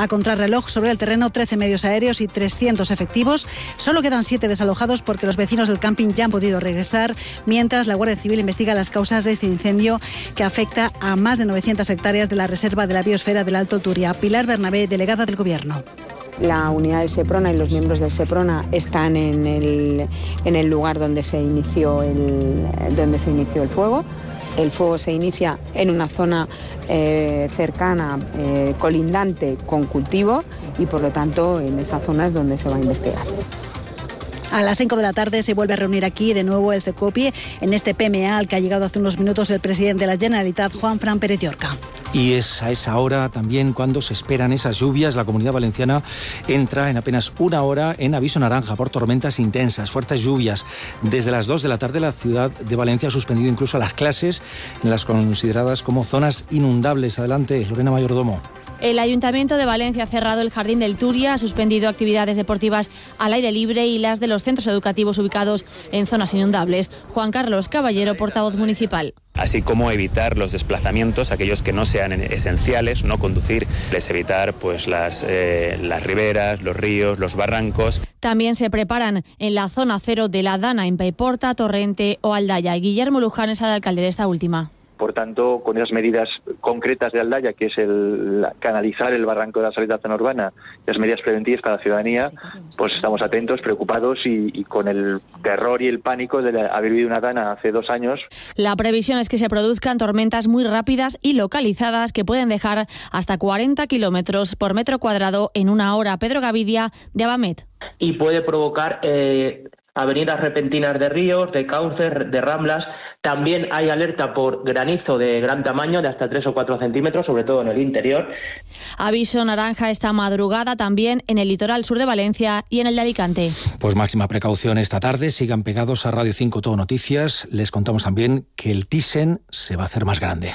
a contrarreloj sobre el terreno 13 medios aéreos y 300 efectivos. Solo quedan 7 desalojados porque los vecinos del camping ya han podido regresar, mientras la Guardia Civil investiga las causas de este incendio que afecta a más de 900 hectáreas de la Reserva de la Biosfera del Alto Turia. Pilar Bernabé, delegada del Gobierno. La unidad del Seprona y los miembros del Seprona están en el lugar donde se inició el fuego. El fuego se inicia en una zona cercana, colindante con cultivo, y por lo tanto en esa zona es donde se va a investigar. A las 5 de la tarde se vuelve a reunir aquí de nuevo el CECOPI en este PMA al que ha llegado hace unos minutos el presidente de la Generalitat, Juanfran Pérez Llorca. Y es a esa hora también cuando se esperan esas lluvias. La Comunidad Valenciana entra en apenas una hora en aviso naranja por tormentas intensas, fuertes lluvias. Desde las 2 de la tarde la ciudad de Valencia ha suspendido incluso las clases en las consideradas como zonas inundables. Adelante, Lorena Mayordomo. El Ayuntamiento de Valencia ha cerrado el Jardín del Turia, ha suspendido actividades deportivas al aire libre y las de los centros educativos ubicados en zonas inundables. Juan Carlos Caballero, portavoz municipal. Así como evitar los desplazamientos, aquellos que no sean esenciales, no conducir, evitar pues las riberas, los ríos, los barrancos. También se preparan en la zona cero de la Dana, en Paiporta, Torrente o Aldaya. Guillermo Luján es el alcalde de esta última. Por tanto, con esas medidas concretas de Aldaya, que es el canalizar el barranco de la salida zona urbana, las medidas preventivas para la ciudadanía, pues estamos atentos, preocupados y con el terror y el pánico de haber vivido una Dana hace 2 años. La previsión es que se produzcan tormentas muy rápidas y localizadas que pueden dejar hasta 40 kilómetros por metro cuadrado en una hora. Pedro Gavidia, de Abamet. Y puede provocar avenidas repentinas de ríos, de cauces, de ramblas. También hay alerta por granizo de gran tamaño, de hasta 3 o 4 centímetros, sobre todo en el interior. Aviso naranja esta madrugada también en el litoral sur de Valencia y en el de Alicante. Pues máxima precaución esta tarde. Sigan pegados a Radio 5 Todo Noticias. Les contamos también que el Thyssen se va a hacer más grande.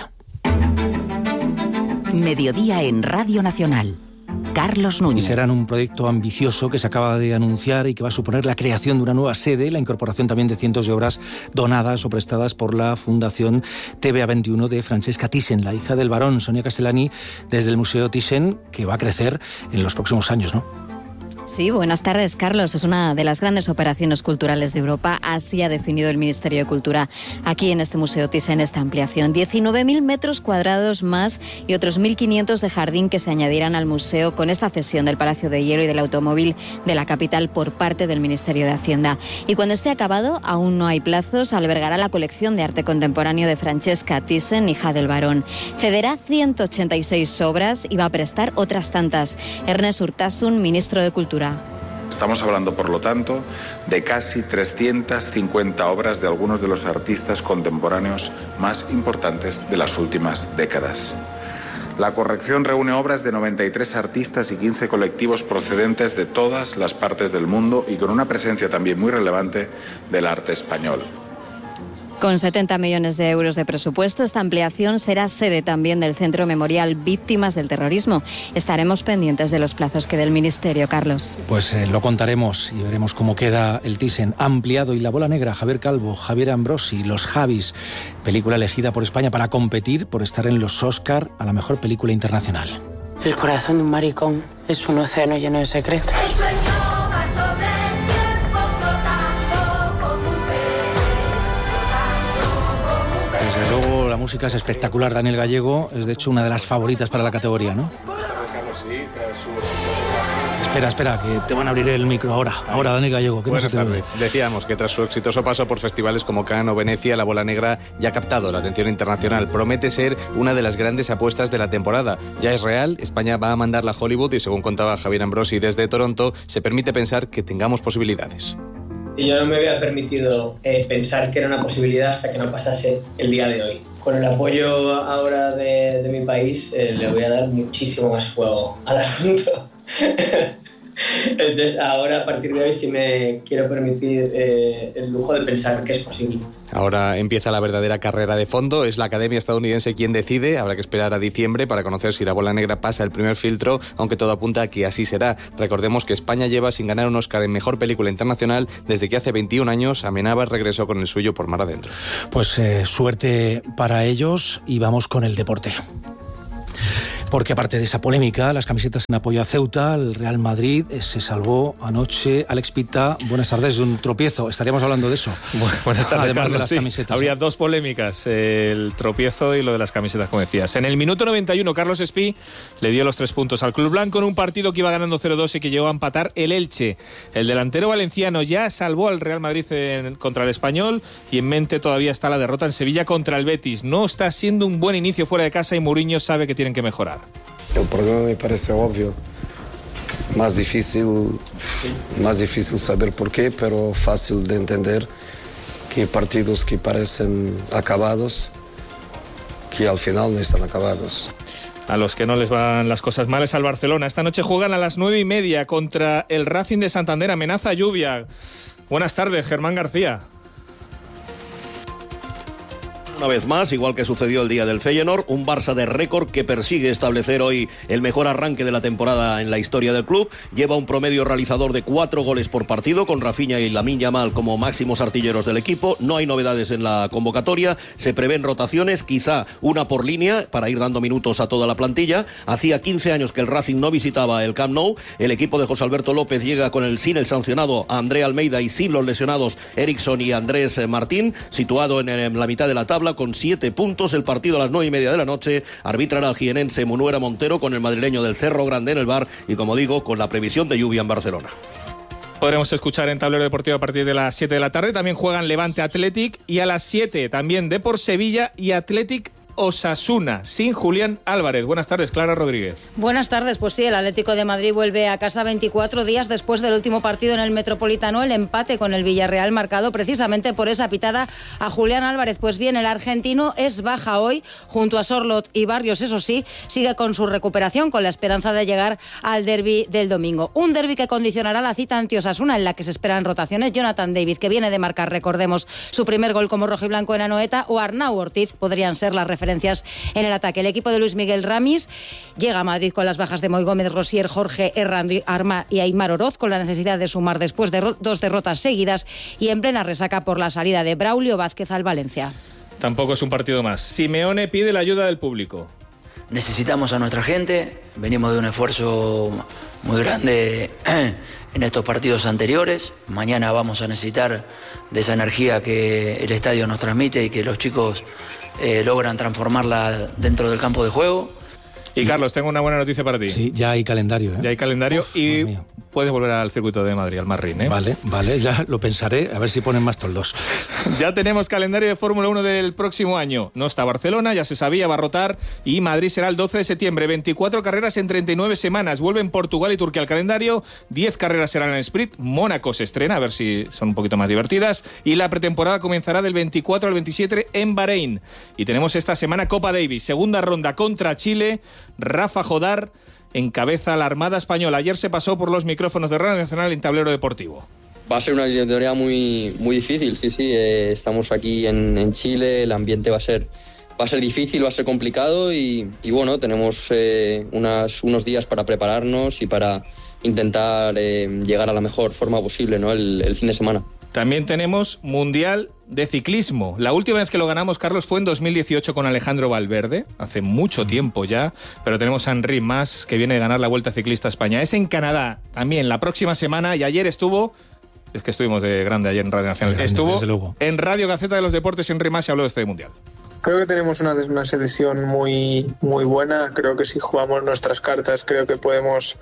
Mediodía en Radio Nacional. Carlos Núñez. Y serán un proyecto ambicioso que se acaba de anunciar y que va a suponer la creación de una nueva sede, la incorporación también de cientos de obras donadas o prestadas por la Fundación TVA21 de Francesca Thyssen, la hija del barón. Sonia Castellani, desde el Museo Thyssen, que va a crecer en los próximos años, ¿no? Sí, buenas tardes, Carlos. Es una de las grandes operaciones culturales de Europa. Así ha definido el Ministerio de Cultura aquí en este Museo Thyssen esta ampliación. 19.000 metros cuadrados más y otros 1.500 de jardín que se añadirán al museo con esta cesión del Palacio de Hierro y del Automóvil de la capital por parte del Ministerio de Hacienda. Y cuando esté acabado, aún no hay plazos, albergará la colección de arte contemporáneo de Francesca Thyssen, hija del barón. Cederá 186 obras y va a prestar otras tantas. Ernest Urtasun, ministro de Cultura. Estamos hablando, por lo tanto, de casi 350 obras de algunos de los artistas contemporáneos más importantes de las últimas décadas. La colección reúne obras de 93 artistas y 15 colectivos procedentes de todas las partes del mundo y con una presencia también muy relevante del arte español. Con 70 millones de euros de presupuesto, esta ampliación será sede también del Centro Memorial Víctimas del Terrorismo. Estaremos pendientes de los plazos que dé el Ministerio, Carlos. Pues lo contaremos y veremos cómo queda el Thyssen ampliado. Y La Bola Negra, Javier Calvo, Javier Ambrosi, Los Javis, película elegida por España para competir por estar en los Oscar a la mejor película internacional. El corazón de un maricón es un océano lleno de secretos. La música es espectacular. Daniel Gallego es de hecho una de las favoritas para la categoría, ¿no? Espera, que te van a abrir el micro ahora. Ahora, Daniel Gallego, ¿qué Buenas tardes. Decíamos que tras su exitoso paso por festivales como Cannes o Venecia, La Bola Negra ya ha captado la atención internacional. Promete ser una de las grandes apuestas de la temporada. Ya es real, España va a mandarla a Hollywood y, según contaba Javier Ambrosi desde Toronto, se permite pensar que tengamos posibilidades. Y yo no me había permitido pensar que era una posibilidad hasta que no pasase el día de hoy. Con el apoyo ahora de mi país, le voy a dar muchísimo más fuego al asunto. Entonces ahora, a partir de hoy, sí me quiero permitir el lujo de pensar que es posible. Ahora empieza la verdadera carrera de fondo. Es la Academia Estadounidense quien decide. Habrá que esperar a diciembre para conocer si La Bola Negra pasa el primer filtro, aunque todo apunta a que así será. Recordemos que España lleva sin ganar un Oscar en Mejor Película Internacional desde que hace 21 años Amenábar regresó con el suyo por mar adentro. Pues suerte para ellos y vamos con el deporte. Porque aparte de esa polémica, las camisetas en apoyo a Ceuta, el Real Madrid se salvó anoche. Alex Pita, buenas tardes, de un tropiezo. Estaríamos hablando de eso. Buenas tardes, Además Carlos. de las camisetas. Habría dos polémicas, el tropiezo y lo de las camisetas, como decías. En el minuto 91, Carlos Espí le dio los 3 puntos al Club Blanco en un partido que iba ganando 0-2 y que llegó a empatar el Elche. El delantero valenciano ya salvó al Real Madrid contra el Español y en mente todavía está la derrota en Sevilla contra el Betis. No está siendo un buen inicio fuera de casa y Mourinho sabe que tienen que mejorar. El problema me parece obvio. Más difícil saber por qué, pero fácil de entender que partidos que parecen acabados, que al final no están acabados. A los que no les van las cosas mal es al Barcelona. Esta noche juegan a las 9:30 contra el Racing de Santander. Amenaza lluvia. Buenas tardes, Germán García. Una vez más, igual que sucedió el día del Feyenoord, un Barça de récord que persigue establecer hoy el mejor arranque de la temporada en la historia del club. Lleva un promedio realizador de 4 goles por partido, con Rafinha y Lamine Yamal como máximos artilleros del equipo. No hay novedades en la convocatoria, se prevén rotaciones, quizá una por línea, para ir dando minutos a toda la plantilla. Hacía 15 años que el Racing no visitaba el Camp Nou. El equipo de José Alberto López llega sin el sancionado André Almeida y sin los lesionados Eriksson y Andrés Martín, situado en la mitad de la tabla con 7 puntos. El partido a las 9:30 de la noche arbitrará el jienense Munuera Montero con el madrileño del Cerro Grande en el bar y, como digo, con la previsión de lluvia en Barcelona. Podremos escuchar en Tablero Deportivo a partir de las 7 de la tarde. También juegan Levante Athletic y a las 7 también Depor Sevilla y Athletic Osasuna, sin Julián Álvarez. Buenas tardes, Clara Rodríguez. Buenas tardes, pues sí, el Atlético de Madrid vuelve a casa 24 días después del último partido en el Metropolitano, el empate con el Villarreal, marcado precisamente por esa pitada a Julián Álvarez. Pues bien, el argentino es baja hoy, junto a Sorlot y Barrios, eso sí, sigue con su recuperación, con la esperanza de llegar al derbi del domingo. Un derbi que condicionará la cita ante Osasuna, en la que se esperan rotaciones. Jonathan David, que viene de marcar, recordemos, su primer gol como rojiblanco en Anoeta, o Arnau Ortiz podrían ser las referencias en el ataque. El equipo de Luis Miguel Ramis llega a Madrid con las bajas de Moy Gómez, Rosier, Jorge Herrando, Arma y Aimar Oroz, con la necesidad de sumar después de 2 derrotas seguidas y en plena resaca por la salida de Braulio Vázquez al Valencia. Tampoco es un partido más. Simeone pide la ayuda del público. Necesitamos a nuestra gente, venimos de un esfuerzo muy grande en estos partidos anteriores. Mañana vamos a necesitar de esa energía que el estadio nos transmite y que los chicos logran transformarla dentro del campo de juego. Y Carlos, tengo una buena noticia para ti. Sí, ya hay calendario. Ya hay calendario y puedes volver al circuito de Madrid, al Marrín. Vale, ya lo pensaré, a ver si ponen más toldos. Ya tenemos calendario de Fórmula 1 del próximo año. No está Barcelona, ya se sabía, va a rotar, y Madrid será el 12 de septiembre. 24 carreras en 39 semanas. Vuelven Portugal y Turquía al calendario. 10 carreras serán en sprint. Mónaco se estrena, a ver si son un poquito más divertidas. Y la pretemporada comenzará del 24 al 27 en Bahrein. Y tenemos esta semana Copa Davis, segunda ronda contra Chile. Rafa Jodar encabeza la Armada Española. Ayer se pasó por los micrófonos de Radio Nacional en Tablero Deportivo. Va a ser una eliminatoria muy difícil, sí. Estamos aquí en Chile, el ambiente va a ser difícil, va a ser complicado y bueno, tenemos unos días para prepararnos y para intentar llegar a la mejor forma posible, ¿no? el fin de semana. También tenemos Mundial de Ciclismo. La última vez que lo ganamos, Carlos, fue en 2018 con Alejandro Valverde, hace mucho tiempo ya, pero tenemos a Henry Mas, que viene de ganar la Vuelta Ciclista a España. Es en Canadá también la próxima semana y ayer estuvo... Es que estuvimos de grande ayer en Radio Nacional. Estuvo en Radio Gaceta de los Deportes Henry Mas y habló de este Mundial. Creo que tenemos una selección muy buena. Creo que si jugamos nuestras cartas, creo que podemos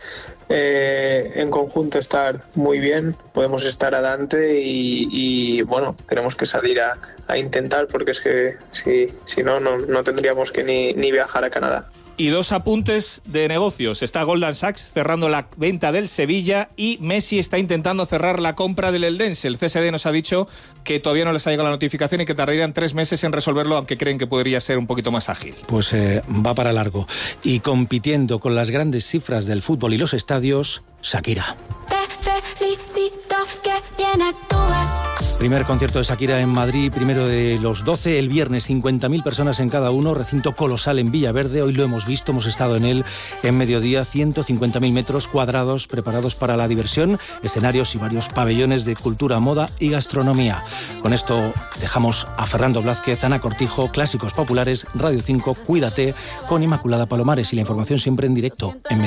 en conjunto estar muy bien, podemos estar adelante y bueno, tenemos que salir a intentar, porque es que si no tendríamos que ni viajar a Canadá. Y 2 apuntes de negocios. Está Goldman Sachs cerrando la venta del Sevilla y Messi está intentando cerrar la compra del Eldense. El CSD nos ha dicho que todavía no les ha llegado la notificación y que tardarían 3 meses en resolverlo, aunque creen que podría ser un poquito más ágil. Pues va para largo. Y compitiendo con las grandes cifras del fútbol y los estadios, Shakira. Te felicito, que bien actúas. Primer concierto de Shakira en Madrid, primero de los 12, el viernes 50.000 personas en cada uno, recinto colosal en Villaverde, hoy lo hemos visto, hemos estado en él en mediodía, 150.000 metros cuadrados preparados para la diversión, escenarios y varios pabellones de cultura, moda y gastronomía. Con esto dejamos a Fernando Blázquez, Ana Cortijo, Clásicos Populares, Radio 5, Cuídate, con Inmaculada Palomares y la información siempre en directo en